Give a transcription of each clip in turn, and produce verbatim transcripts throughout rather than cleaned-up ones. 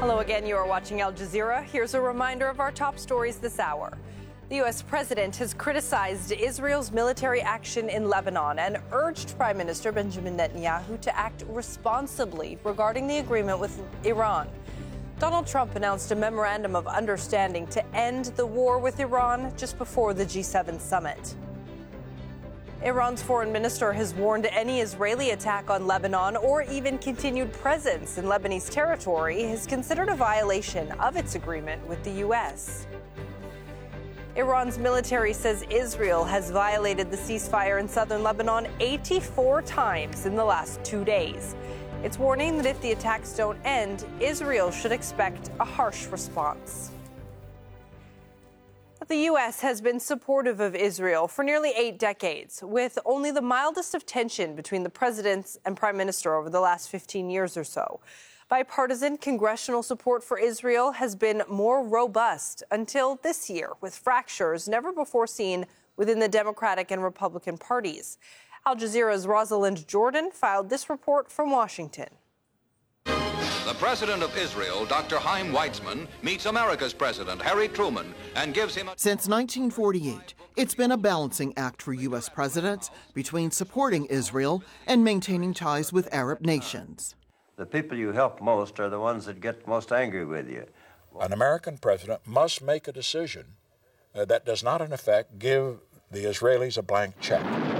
Hello again, you are watching Al Jazeera. Here's a reminder of our top stories this hour. The U S president has criticized Israel's military action in Lebanon and urged Prime Minister Benjamin Netanyahu to act responsibly regarding the agreement with Iran. Donald Trump announced a memorandum of understanding to end the war with Iran just before the G seven summit. Iran's foreign minister has warned any Israeli attack on Lebanon or even continued presence in Lebanese territory is considered a violation of its agreement with the U S. Iran's military says Israel has violated the ceasefire in southern Lebanon eighty-four times in the last two days. It's warning that if the attacks don't end, Israel should expect a harsh response. The U S has been supportive of Israel for nearly eight decades, with only the mildest of tension between the president and prime minister over the last fifteen years or so. Bipartisan congressional support for Israel has been more robust until this year, with fractures never before seen within the Democratic and Republican parties. Al Jazeera's Rosalind Jordan filed this report from Washington. The president of Israel, Doctor Chaim Weizmann, meets America's president, Harry Truman, and gives him a... Since nineteen forty-eight, it's been a balancing act for U S presidents between supporting Israel and maintaining ties with Arab nations. The people you help most are the ones that get most angry with you. An American president must make a decision uh, that does not, in effect, give the Israelis a blank check.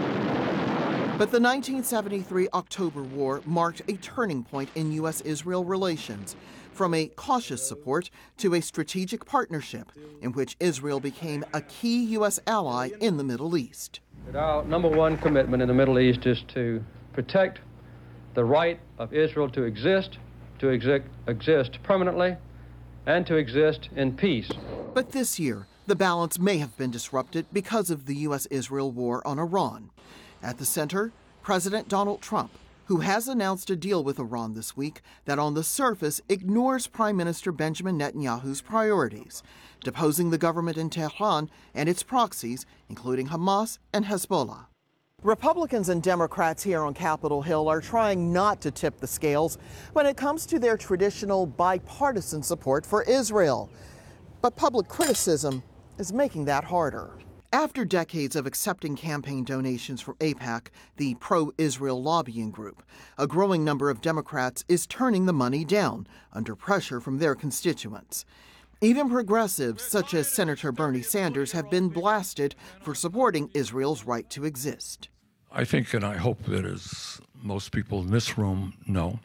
But the nineteen seventy-three October War marked a turning point in U S Israel relations, from a cautious support to a strategic partnership in which Israel became a key U S ally in the Middle East. Our number one commitment in the Middle East is to protect the right of Israel to exist, to exi- exist permanently, and to exist in peace. But this year, the balance may have been disrupted because of the U S Israel war on Iran. At the center, President Donald Trump, who has announced a deal with Iran this week that on the surface ignores Prime Minister Benjamin Netanyahu's priorities, deposing the government in Tehran and its proxies, including Hamas and Hezbollah. Republicans and Democrats here on Capitol Hill are trying not to tip the scales when it comes to their traditional bipartisan support for Israel. But public criticism is making that harder. After decades of accepting campaign donations from AIPAC, the pro-Israel lobbying group, a growing number of Democrats is turning the money down under pressure from their constituents. Even progressives, such as Senator Bernie Sanders, have been blasted for supporting Israel's right to exist. I think, and I hope that as most people in this room know,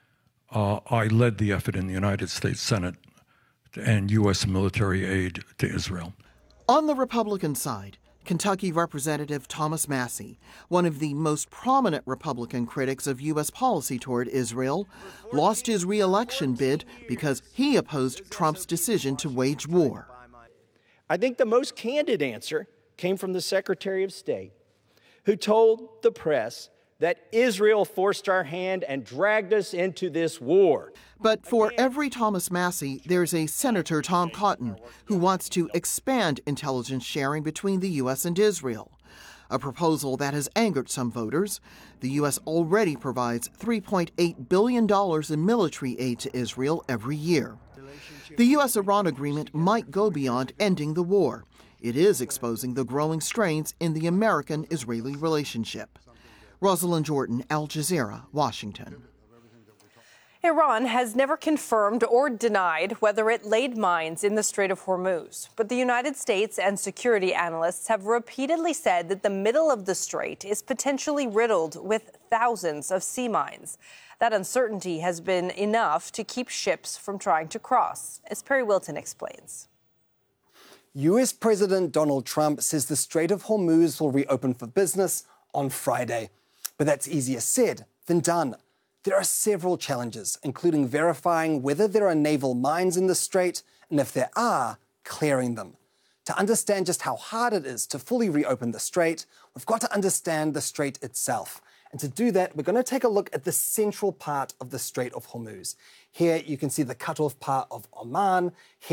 uh, I led the effort in the United States Senate to end U S military aid to Israel. On the Republican side, Kentucky Representative Thomas Massie, one of the most prominent Republican critics of U S policy toward Israel, lost his re-election bid because he opposed Trump's decision to wage war. I think the most candid answer came from the Secretary of State, who told the press that Israel forced our hand and dragged us into this war. But for every Thomas Massie, there's a Senator Tom Cotton who wants to expand intelligence sharing between the U S and Israel, a proposal that has angered some voters. The U S already provides three point eight billion dollars in military aid to Israel every year. The U S-Iran agreement might go beyond ending the war. It is exposing the growing strains in the American-Israeli relationship. Rosalind Jordan, Al Jazeera, Washington. Iran has never confirmed or denied whether it laid mines in the Strait of Hormuz. But the United States and security analysts have repeatedly said that the middle of the strait is potentially riddled with thousands of sea mines. That uncertainty has been enough to keep ships from trying to cross, as Perry Wilton explains. U S President Donald Trump says the Strait of Hormuz will reopen for business on Friday. But that's easier said than done. There are several challenges, including verifying whether there are naval mines in the strait, and if there are, clearing them. To understand just how hard it is to fully reopen the strait, we've got to understand the strait itself. And to do that, we're going to take a look at the central part of the Strait of Hormuz. Here you can see the cut-off part of Oman. Here